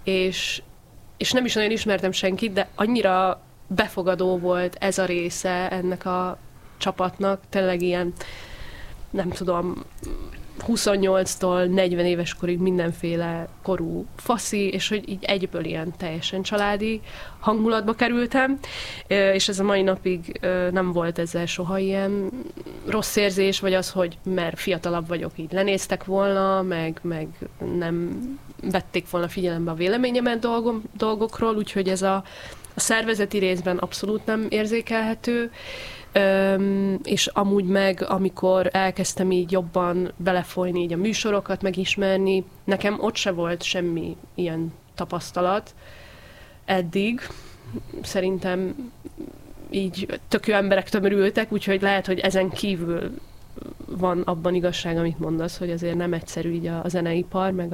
és nem is nagyon ismertem senkit, de annyira befogadó volt ez a része ennek a csapatnak, tényleg ilyen, nem tudom, 28-tól 40 éves korig mindenféle korú faszi, és hogy így egyből ilyen teljesen családi hangulatba kerültem, és ez a mai napig nem volt ezzel soha ilyen rossz érzés, vagy az, hogy mert fiatalabb vagyok, így lenéztek volna, meg nem vették volna figyelembe a véleményemet dolgokról, úgyhogy ez a szervezeti részben abszolút nem érzékelhető, és amúgy meg, amikor elkezdtem így jobban belefolyni így a műsorokat, megismerni, nekem ott se volt semmi ilyen tapasztalat eddig. Szerintem így tök jó emberek tömörültek, úgyhogy lehet, hogy ezen kívül van abban igazság, amit mondasz, hogy azért nem egyszerű így a zeneipar, meg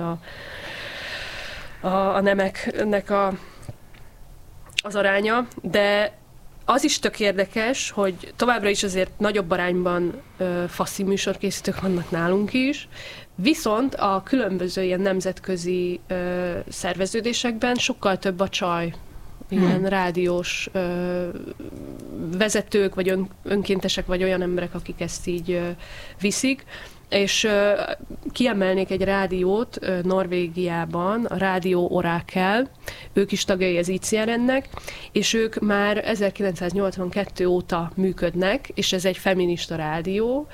a nemeknek az aránya, de az is tök érdekes, hogy továbbra is azért nagyobb arányban faszi műsorkészítők vannak nálunk is, viszont a különböző ilyen nemzetközi szerveződésekben sokkal több a csaj, ilyen rádiós vezetők, vagy önkéntesek, vagy olyan emberek, akik ezt így viszik. És kiemelnék egy rádiót Norvégiában, a Rádió Orakel, ők is tagjai az ICRN-nek, és ők már 1982 óta működnek, és ez egy feminista rádió,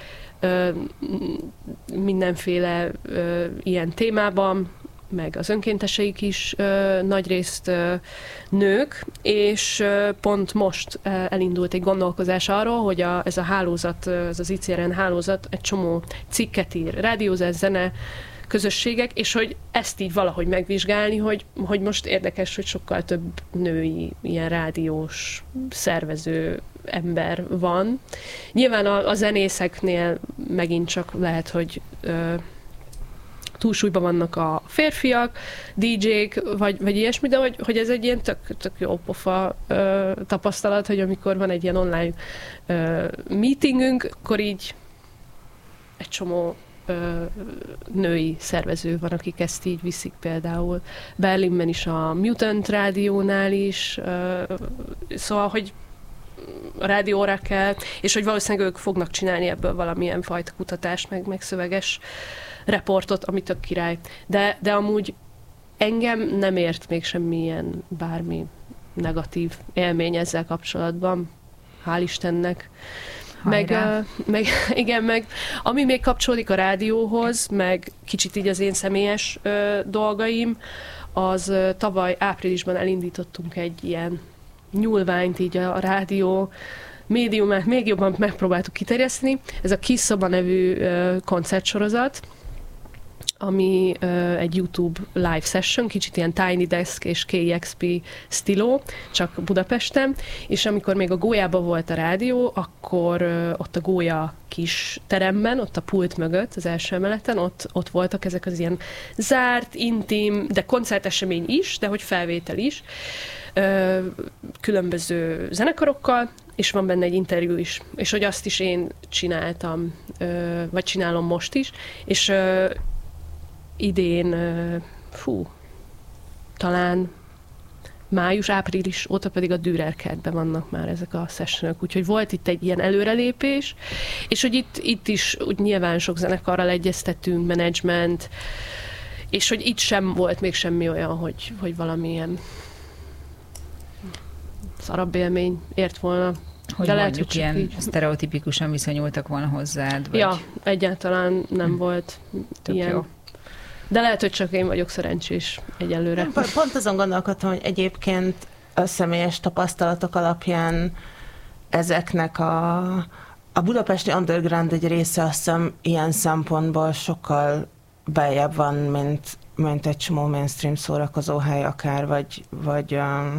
mindenféle ilyen témában, meg az önkénteseik is nagyrészt nők, és pont most elindult egy gondolkozás arról, hogy ez a hálózat, ez az ICRN hálózat egy csomó cikket ír, rádiózás, zene, közösségek, és hogy ezt így valahogy megvizsgálni, hogy most érdekes, hogy sokkal több női ilyen rádiós szervező ember van. Nyilván a zenészeknél megint csak lehet, hogy túlsúlyban vannak a férfiak, DJ-k, vagy ilyesmi, de hogy ez egy ilyen tök jó pofa tapasztalat, hogy amikor van egy ilyen online meetingünk, akkor így egy csomó női szervező van, akik ezt így viszik például. Berlinben is a Mutant rádiónál is, szóval, hogy a Rádió Orakel, és hogy valószínűleg ők fognak csinálni ebből valamilyen fajta kutatást, meg szöveges reportot, ami tök király. De amúgy engem nem ért még semmilyen bármi negatív élmény ezzel kapcsolatban. Hál' Istennek. Meg ami még kapcsolódik a rádióhoz, meg kicsit így az én személyes dolgaim, az tavaly áprilisban elindítottunk egy ilyen nyúlványt így a rádió médiumát még jobban megpróbáltuk kiterjeszteni. Ez a Kis Szoba nevű koncertsorozat, ami egy YouTube live session, kicsit ilyen Tiny Desk és KEXP stíló, csak Budapesten, és amikor még a Gólyában volt a rádió, akkor ott a Gólya kis teremben, ott a pult mögött, az első emeleten, ott voltak ezek az ilyen zárt, intim, de koncertesemény is, de hogy felvétel is, különböző zenekarokkal, és van benne egy interjú is, és hogy azt is én csináltam, vagy csinálom most is, és idén, talán május-április óta pedig a Dürer kertben vannak már ezek a sessionök, úgyhogy volt itt egy ilyen előrelépés, és hogy itt is úgy nyilván sok zenekarral egyeztettünk, menedzsment, és hogy itt sem volt még semmi olyan, hogy valamilyen szarabb élmény ért volna. Hogy de mondjuk lehet, ilyen így sztereotipikusan viszonyultak volna hozzád? Vagy... Ja, egyáltalán nem volt ilyen. Jó. De lehet, hogy csak én vagyok szerencsés egyelőre. Pont azon gondolkodtam, hogy egyébként a személyes tapasztalatok alapján ezeknek a budapesti underground egy része, azt hiszem, ilyen szempontból sokkal beljebb van, mint egy csomó mainstream szórakozóhely akár, vagy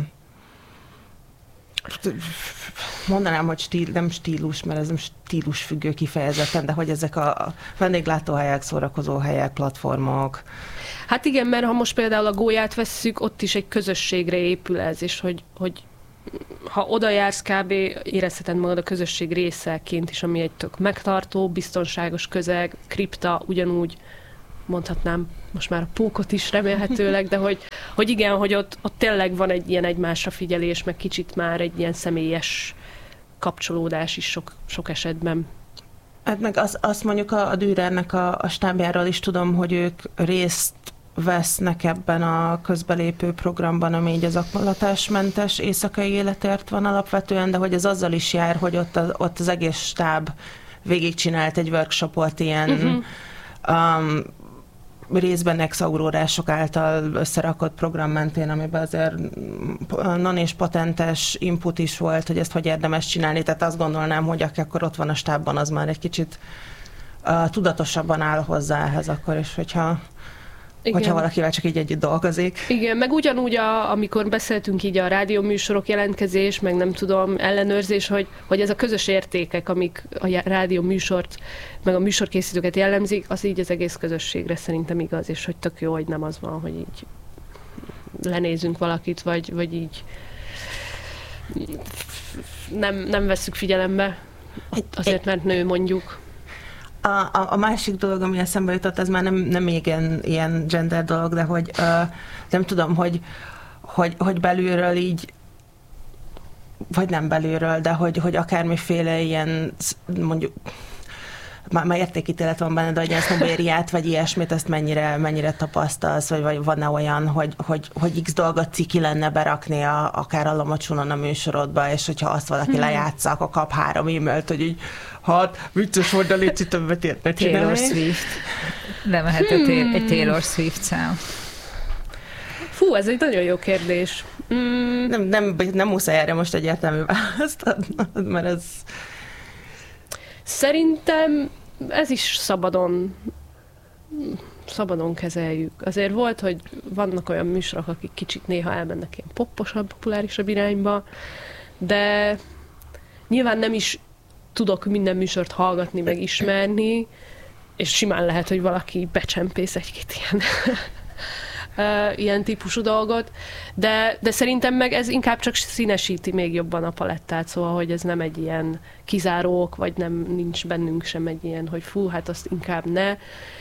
mondanám, hogy nem stílus, mert ez nem stílusfüggő kifejezetten, de hogy ezek a vendéglátóhelyek, szórakozóhelyek, platformok. Hát igen, mert ha most például a Gólyát vesszük, ott is egy közösségre épül ez, és hogy ha oda jársz, kb. Érezheted magad a közösség részeként is, ami egy tök megtartó, biztonságos közeg, kripta ugyanúgy mondhatnám most már a pókot is remélhetőleg, de hogy igen, hogy ott tényleg van egy ilyen egymásra figyelés, meg kicsit már egy ilyen személyes kapcsolódás is sok esetben. Hát meg azt mondjuk a Dürernek a stábjáról is tudom, hogy ők részt vesznek ebben a közbelépő programban, ami így az akmalatásmentes éjszakai életért van alapvetően, de hogy ez azzal is jár, hogy ott az egész stáb végigcsinált egy workshopot ilyen részben ex-aurórások által összerakott program mentén, amiben azért non és patentes input is volt, hogy ezt hogy érdemes csinálni, tehát azt gondolnám, hogy aki akkor ott van a stábban, az már egy kicsit tudatosabban áll hozzá ehhez akkor is, hogyha valakivel csak így együtt dolgozik. Igen, meg ugyanúgy, amikor beszéltünk így a rádióműsorok jelentkezés, meg nem tudom, ellenőrzés, hogy ez a közös értékek, amik a rádióműsort, meg a műsorkészítőket jellemzik, az így az egész közösségre szerintem igaz, és hogy tök jó, hogy nem az van, hogy így lenézünk valakit, vagy így nem vesszük figyelembe, azért, mert nő mondjuk. A másik dolog, ami eszembe jutott, ez már nem ilyen gender dolog, de hogy nem tudom, hogy belülről így, vagy nem belülről, de hogy akármiféle ilyen, mondjuk, már értékítélet van benne, de hogy ezt nobériát, vagy ilyesmit, ezt mennyire tapasztalsz, vagy van-e olyan, hogy x dolgot ciki lenne berakni akár a Lomacsunon a műsorodba, és hogyha azt valaki lejátsza, akkor kap 3 e-mailt, hogy így, hát, vicces volt, de légy többet érte Taylor Swift. Lemehetett egy Taylor Swift szám. Fú, ez egy nagyon jó kérdés. Nem muszáj erre most egyértelmű választ adnod, mert ez... Szerintem ez is szabadon kezeljük. Azért volt, hogy vannak olyan műsorok, akik kicsit néha elmennek ilyen popposabb, populárisabb irányba, de nyilván nem is tudok minden műsort hallgatni, meg ismerni, és simán lehet, hogy valaki becsempész egy-két ilyen típusú dolgot, de szerintem meg ez inkább csak színesíti még jobban a palettát, szóval, hogy ez nem egy ilyen kizárók, vagy nincs bennünk sem egy ilyen, hogy fú, hát azt inkább ne.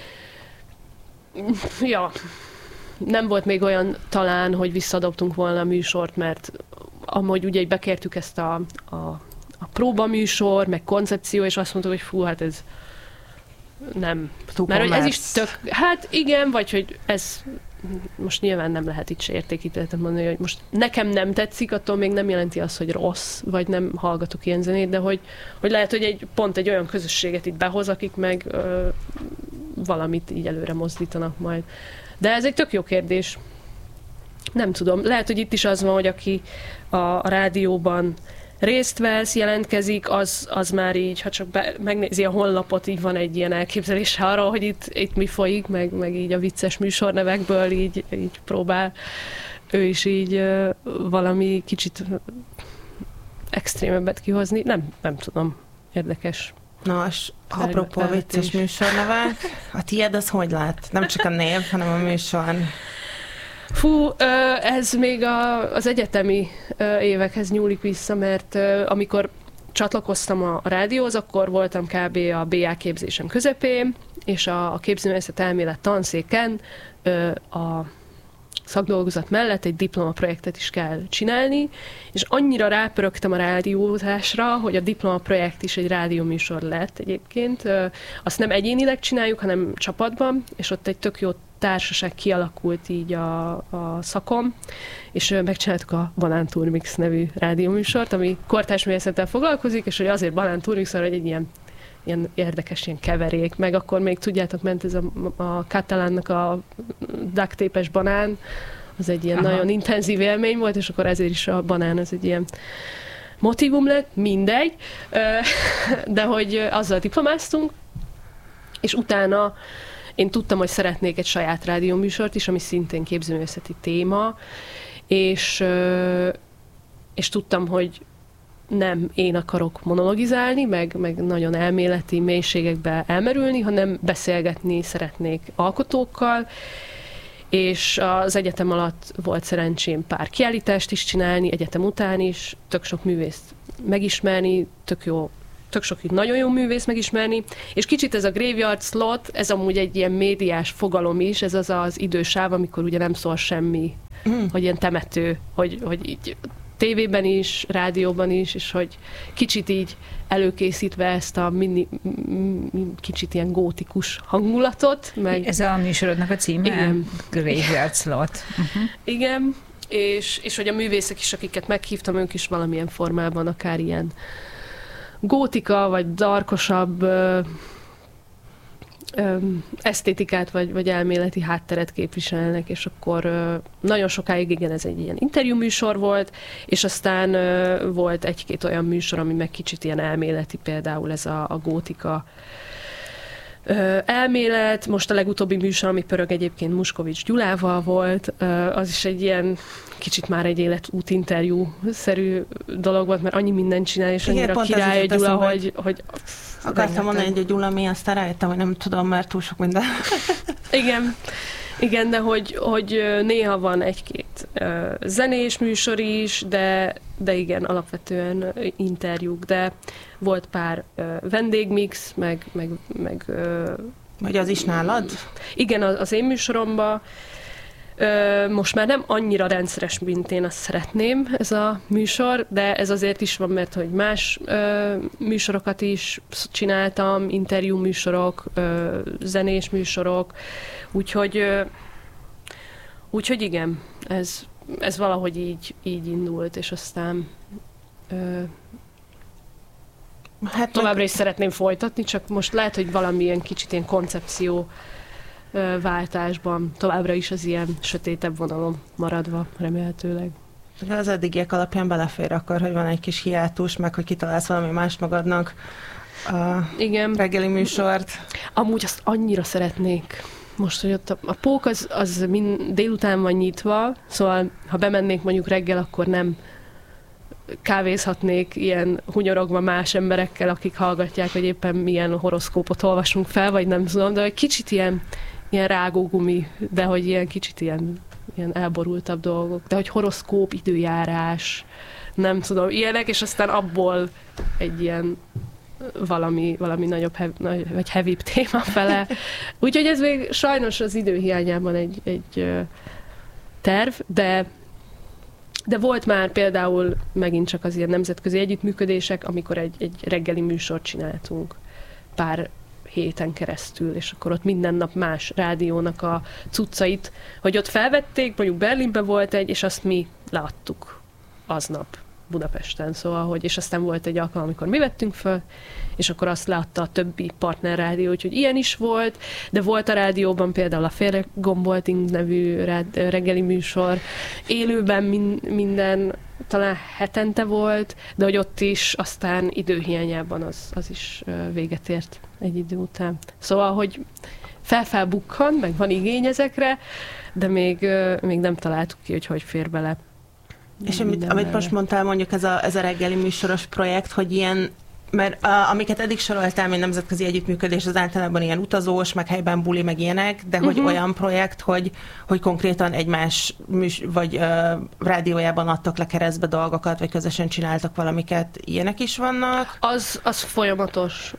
Ja, nem volt még olyan talán, hogy visszadobtunk volna a műsort, mert amúgy ugye bekértük ezt a próbaműsor, meg koncepció, és azt mondtuk, hogy fú, hát ez nem. Mert hogy ez is tök, hát igen, vagy hogy ez most nyilván nem lehet itt se értékítéletet mondani, hogy most nekem nem tetszik, attól még nem jelenti azt, hogy rossz, vagy nem hallgatok ilyen zenét, de hogy lehet, hogy pont egy olyan közösséget itt behoz, akik meg valamit így előre mozdítanak majd. De ez egy tök jó kérdés. Nem tudom. Lehet, hogy itt is az van, hogy aki a rádióban részt vesz, jelentkezik, az már így, ha csak megnézi a honlapot, így van egy ilyen elképzelése arról, hogy itt mi folyik, meg így a vicces műsornevekből így próbál ő is így valami kicsit extrémebbet kihozni. Nem tudom. Érdekes. Nos, apropó vicces műsornevek, a tiéd az hogy lát? Nem csak a név, hanem a műsor. Fú, ez még az egyetemi évekhez nyúlik vissza, mert amikor csatlakoztam a rádióhoz, akkor voltam kb. A BA képzésem közepén, és a képzőművészet elmélet tanszéken a szakdolgozat mellett egy diplomaprojektet is kell csinálni, és annyira rápörögtem a rádiózásra, hogy a diplomaprojekt is egy rádióműsor lett egyébként. Azt nem egyénileg csináljuk, hanem csapatban, és ott egy tök jó társaság kialakult így a szakon, és megcsináltuk a Banán Turmix nevű rádióműsort, ami kortárs művészettel foglalkozik, és hogy azért Banán Turmix, hogy egy ilyen érdekes ilyen keverék, meg akkor még tudjátok, ment ez a Catalánnak a duct tape-es banán, az egy ilyen nagyon intenzív élmény volt, és akkor ezért is a banán az egy ilyen motívum lett, mindegy, de hogy azzal diplomáztunk, és utána én tudtam, hogy szeretnék egy saját rádióműsort is, ami szintén képzőművészeti téma, és tudtam, hogy nem én akarok monologizálni, meg nagyon elméleti mélységekbe elmerülni, hanem beszélgetni szeretnék alkotókkal, és az egyetem alatt volt szerencsém pár kiállítást is csinálni, egyetem után is, tök sok művészt megismerni, tök jó tök sok nagyon jó művész megismerni, és kicsit ez a graveyard slot, ez amúgy egy ilyen médiás fogalom is, ez az idősáv, amikor ugye nem szól semmi, hogy ilyen temető, hogy így tévében is, rádióban is, és hogy kicsit így előkészítve ezt a kicsit ilyen gótikus hangulatot. Meg... Ez a műsorodnak a címe? Igen. Graveyard Slot. Igen, és hogy a művészek is, akiket meghívtam, ők is valamilyen formában akár ilyen gótika, vagy darkosabb esztétikát, vagy elméleti hátteret képviselnek, és akkor nagyon sokáig igen, ez egy ilyen interjú műsor volt, és aztán volt egy-két olyan műsor, ami meg kicsit ilyen elméleti, például ez a gótika elmélet. Most a legutóbbi műsor, ami pörög egyébként Muskovics Gyulával volt, az is egy ilyen kicsit már egy életút interjú-szerű dolog volt, mert annyi mindent csinál, és annyira király a Gyula, hogy akartam mondani, hogy a Gyula mi, aztán rájöttem, hogy nem tudom, mert túl sok minden. Igen, de hogy néha van egy-két zenés műsor is, de igen, alapvetően interjúk, de volt pár vendégmix, meg vagy az is nálad? Igen, az én műsoromban. Most már nem annyira rendszeres, mint én azt szeretném, ez a műsor, de ez azért is van, mert hogy más műsorokat is csináltam, interjú műsorok, zenés műsorok, úgyhogy igen, ez valahogy így indult, és aztán továbbra is szeretném folytatni, csak most lehet, hogy valamilyen kicsit ilyen koncepció váltásban továbbra is az ilyen sötétebb vonalon maradva, remélhetőleg. Az eddigiek alapján belefér akkor, hogy van egy kis hiátus, meg hogy kitalálsz valami más magadnak a reggeli műsort. Amúgy azt annyira szeretnék. Most, hogy ott a pók az délután van nyitva, szóval ha bemennék mondjuk reggel, akkor nem kávézhatnék ilyen hunyorogva más emberekkel, akik hallgatják, hogy éppen milyen horoszkópot olvasunk fel, vagy nem tudom, de egy kicsit ilyen rágógumi, de hogy ilyen kicsit ilyen elborultabb dolgok, de hogy horoszkóp, időjárás, nem tudom, ilyenek, és aztán abból egy ilyen valami nagyobb, vagy heavybb téma fele. Úgyhogy ez még sajnos az idő hiányában egy terv, de volt már például megint csak az ilyen nemzetközi együttműködések, amikor egy reggeli műsort csináltunk pár héten keresztül, és akkor ott minden nap más rádiónak a cuccait, hogy ott felvették, mondjuk Berlinben volt egy, és azt mi leadtuk aznap Budapesten, szóval, és aztán volt egy alkalom, amikor mi vettünk föl, és akkor azt leadta a többi partner rádió, úgyhogy ilyen is volt, de volt a rádióban például a Félregombolting nevű reggeli műsor, élőben minden, talán hetente volt, de hogy ott is aztán időhiányában az is véget ért egy idő után. Szóval, hogy felbukkan, meg van igény ezekre, de még nem találtuk ki, hogy fér bele. És amit most mondtál, mondjuk ez a reggeli műsoros projekt, hogy ilyen, mert amiket eddig soroltál, mint nemzetközi együttműködés, az általában ilyen utazós, meg helyben buli, meg ilyenek, de hogy olyan projekt, hogy konkrétan egymás vagy rádiójában adtak le keresztbe dolgokat, vagy közösen csináltak valamiket, ilyenek is vannak? Az folyamatos.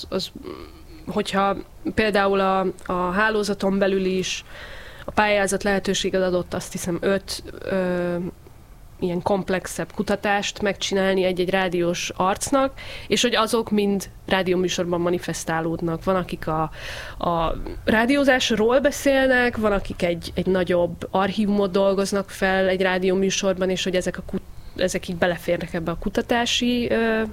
Hogyha például a hálózaton belül is a pályázat lehetőséget adott, azt hiszem 5 ilyen komplexebb kutatást megcsinálni egy-egy rádiós arcnak, és hogy azok mind rádióműsorban manifestálódnak. Van, akik a rádiózásról beszélnek, van, akik egy nagyobb archívumot dolgoznak fel egy rádióműsorban, és hogy ezek így beleférnek ebbe a kutatási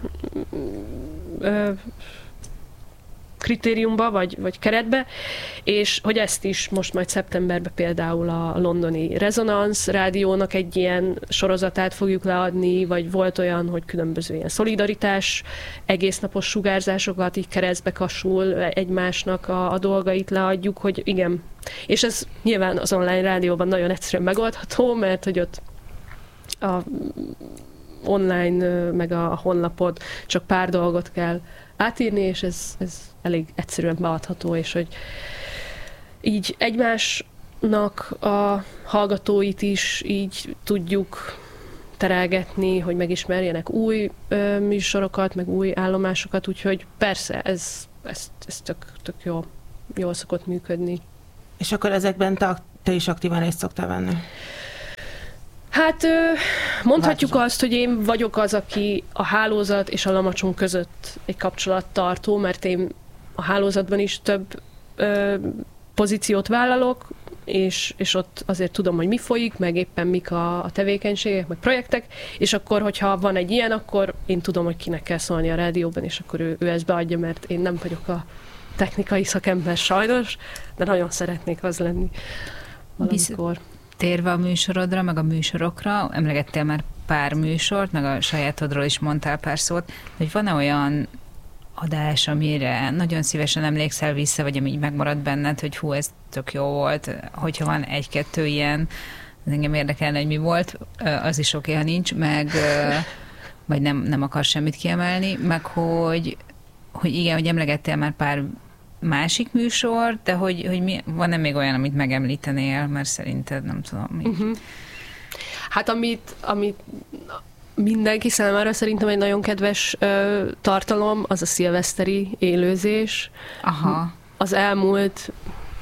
kritériumba, vagy keretbe, és hogy ezt is most majd szeptemberben például a londoni Resonance rádiónak egy ilyen sorozatát fogjuk leadni, vagy volt olyan, hogy különböző ilyen szolidaritás, egésznapos sugárzásokat így keresztbe kasul egymásnak a dolgait leadjuk, hogy igen. És ez nyilván az online rádióban nagyon egyszerűen megoldható, mert hogy ott a online, meg a honlapod csak pár dolgot kell átírni, és ez elég egyszerűen beadható, és hogy így egymásnak a hallgatóit is így tudjuk terelgetni, hogy megismerjenek új műsorokat, meg új állomásokat, úgyhogy persze, ez tök jól szokott működni. És akkor ezekben te is aktívan részt szoktál venni? Hát mondhatjuk azt, hogy én vagyok az, aki a hálózat és a Lamacson között egy kapcsolattartó, mert én a hálózatban is több pozíciót vállalok, és ott azért tudom, hogy mi folyik, meg éppen mik a tevékenységek, meg projektek, és akkor, hogyha van egy ilyen, akkor én tudom, hogy kinek kell szólni a rádióban, és akkor ő ezt beadja, mert én nem vagyok a technikai szakember sajnos, de nagyon szeretnék az lenni valamikor. Térve a műsorodra, meg a műsorokra, emlegettél már pár műsort, meg a sajátodról is mondtál pár szót, hogy van-e olyan adás, amire nagyon szívesen emlékszel vissza, vagy ami így megmarad benned, hogy hú, ez tök jó volt, hogyha van egy-kettő ilyen, az engem érdekelne, hogy mi volt, az is oké, ha nincs, meg vagy nem akar semmit kiemelni, meg hogy igen, hogy emlegettél már pár másik műsor, de hogy van-e még olyan, amit megemlítenél, mert szerinted nem tudom. Uh-huh. Hát amit mindenki számára szerintem egy nagyon kedves tartalom, az a szilveszteri élőzés. Aha. Az elmúlt,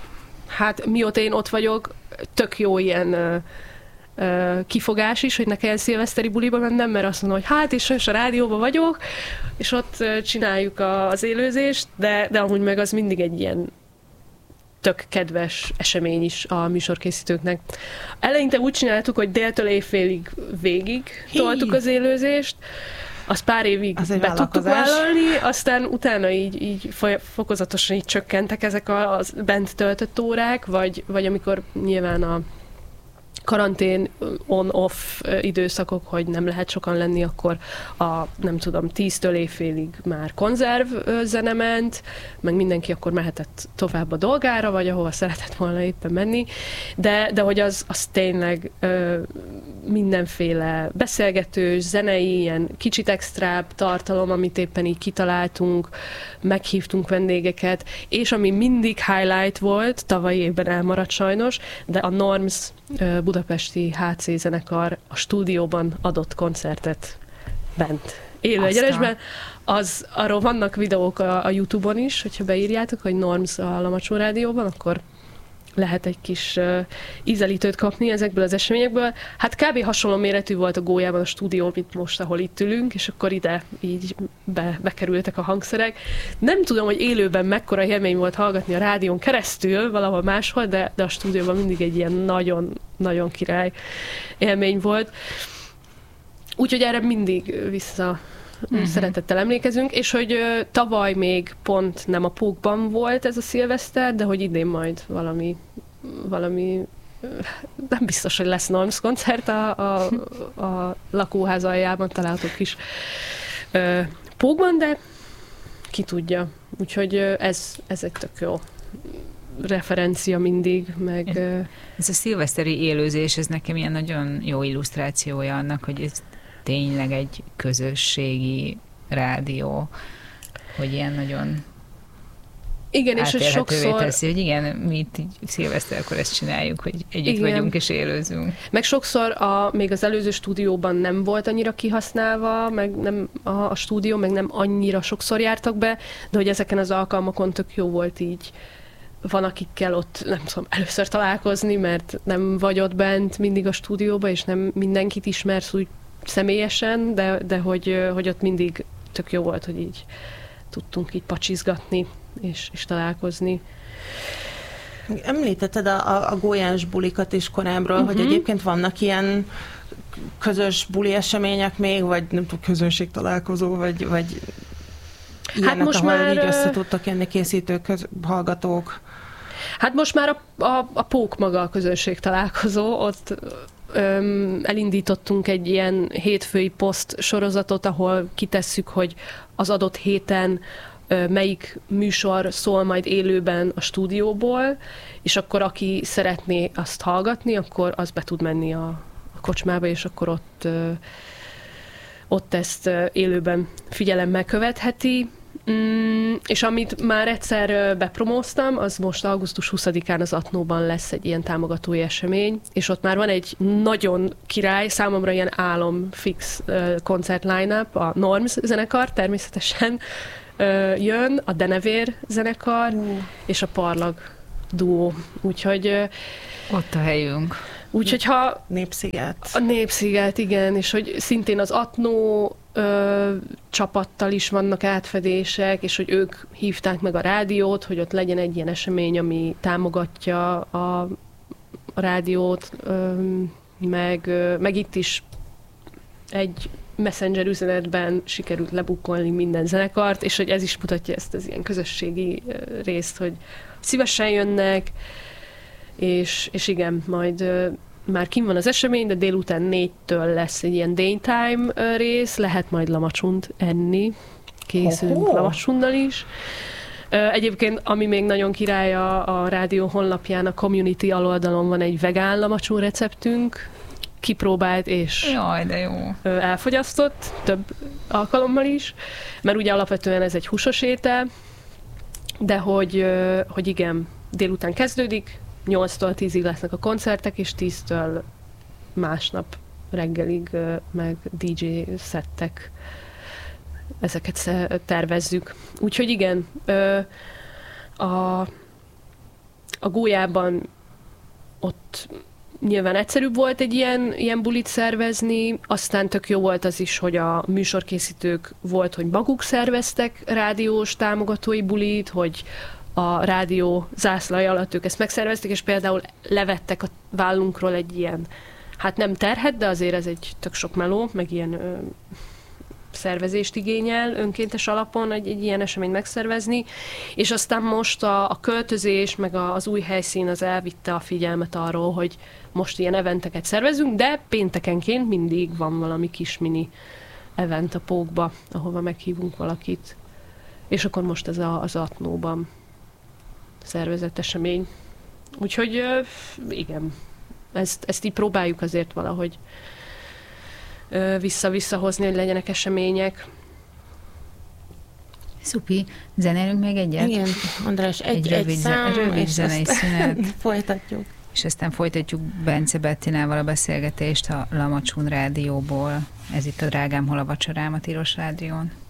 hát mióta én ott vagyok, tök jó ilyen kifogás is, hogy ne kelljen szilveszteri buliba mennem, mert azt mondom, hogy hát és a rádióban vagyok, és ott csináljuk az élőzést, de amúgy meg az mindig egy ilyen tök kedves esemény is a műsorkészítőknek. Eleinte úgy csináltuk, hogy déltől éjfélig végig toltuk az élőzést, azt pár évig be tudtuk vállalni, aztán utána így fokozatosan így csökkentek ezek a bent töltött órák, vagy amikor nyilván a karantén on-off időszakok, hogy nem lehet sokan lenni, akkor nem tudom, 10-től éjfélig már konzerv zene ment, meg mindenki akkor mehetett tovább a dolgára, vagy ahova szeretett volna éppen menni, de hogy az tényleg mindenféle beszélgetős, zenei, ilyen kicsit extrább tartalom, amit éppen így kitaláltunk, meghívtunk vendégeket, és ami mindig highlight volt, tavaly évben elmaradt sajnos, de a Norms budapesti HC zenekar a stúdióban adott koncertet bent. Élő egyenesben. Arról vannak videók a YouTube-on is, hogyha beírjátok, hogy Norms a Lamacson rádióban, akkor lehet egy kis ízelítőt kapni ezekből az eseményekből. Hát kb. Hasonló méretű volt a gólyában a stúdió, mint most, ahol itt ülünk, és akkor ide így bekerültek a hangszerek. Nem tudom, hogy élőben mekkora élmény volt hallgatni a rádión keresztül, valahol máshol, de a stúdióban mindig egy ilyen nagyon, nagyon király élmény volt. Úgyhogy erre mindig szeretettel emlékezünk, és hogy tavaly még pont nem a Pókban volt ez a szilveszter, de hogy idén majd valami nem biztos, hogy lesz Norms koncert a lakóház aljában található kis Pókban, de ki tudja. Úgyhogy ez egy tök jó referencia mindig, meg... Ez a szilveszteri élőzés, ez nekem ilyen nagyon jó illusztrációja annak, hogy ez tényleg egy közösségi rádió, hogy ilyen nagyon igen, és sokszor teszi, hogy igen, mi itt szilveszterkor ezt csináljuk, hogy együtt vagyunk és élőzünk. Meg sokszor még az előző stúdióban nem volt annyira kihasználva, meg nem a stúdió, meg nem annyira sokszor jártak be, de hogy ezeken az alkalmakon tök jó volt így. Van, akikkel ott nem tudom először találkozni, mert nem vagy ott bent mindig a stúdióba, és nem mindenkit ismersz úgy személyesen, de hogy ott mindig tök jó volt, hogy így tudtunk így pacsizgatni, és találkozni. Említetted a gólyás bulikat is korábbról, hogy egyébként vannak ilyen közös buli események még, vagy nem tudom, közönség találkozó, vagy ilyenek, hát most ahol már így össze tudtak jönni készítők, hallgatók. Hát most már a Pók maga a közönség találkozó, ott elindítottunk egy ilyen hétfői poszt sorozatot, ahol kitesszük, hogy az adott héten melyik műsor szól majd élőben a stúdióból, és akkor aki szeretné azt hallgatni, akkor az be tud menni a kocsmába, és akkor ott ezt élőben figyelemmel követheti. És amit már egyszer bepromóztam, az most augusztus 20-án az Atnóban lesz egy ilyen támogatói esemény, és ott már van egy nagyon király, számomra ilyen álom fix koncert line-up, a Norms zenekar természetesen jön, a Denevér zenekar, és a Parlag duó. Úgyhogy... Ott a helyünk. Úgyhogy ha... Népsziget. A Népsziget, igen, és hogy szintén az Atnó csapattal is vannak átfedések, és hogy ők hívták meg a rádiót, hogy ott legyen egy ilyen esemény, ami támogatja a rádiót, meg itt is egy messenger üzenetben sikerült lebukkolni minden zenekart, és hogy ez is mutatja ezt az ilyen közösségi részt, hogy szívesen jönnek, és igen, majd már kim van az esemény, de délután 4-től lesz egy ilyen daytime rész, lehet majd lamacsunt enni, készülünk lamacsunnal is. Egyébként, ami még nagyon király a rádió honlapján, a community aloldalon van egy vegán lamacsun receptünk, kipróbált és jaj, de jó. Elfogyasztott több alkalommal is, mert ugye alapvetően ez egy húsos étel, de hogy igen, délután kezdődik, 8-tól 10-ig lesznek a koncertek, és 10-től másnap reggelig meg DJ szettek. Ezeket tervezzük. Úgyhogy igen, a Gólyában ott nyilván egyszerűbb volt egy ilyen bulit szervezni, aztán tök jó volt az is, hogy a műsorkészítők volt, hogy maguk szerveztek rádiós támogatói bulit, hogy a rádió zászlaja alatt ők ezt megszervezték, és például levettek a vállunkról egy ilyen, hát nem terhet, de azért ez egy tök sok meló, meg ilyen szervezést igényel önkéntes alapon egy ilyen eseményt megszervezni, és aztán most a költözés, meg az új helyszín az elvitte a figyelmet arról, hogy most ilyen eventeket szervezünk, de péntekenként mindig van valami kis mini event a Pókba, ahova meghívunk valakit. És akkor most ez az Atnóban szervezett esemény. Úgyhogy igen, ezt így próbáljuk azért valahogy visszahozni, hogy legyenek események. Szupi, zenélünk még egyet? Igen, András, egy rövid zenei szünet. Folytatjuk. És aztán folytatjuk Bence Bettinával a beszélgetést a Lamacsun rádióból. Ez itt a Drágám, hol a vacsorám a Tilos Rádión.